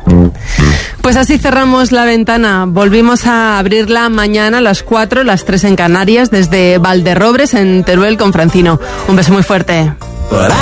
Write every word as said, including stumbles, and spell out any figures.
Pues así cerramos la ventana. Volvimos a abrirla mañana a las cuatro, las tres en Canarias, desde Valderrobres, en Teruel, con Francino. Un beso muy fuerte.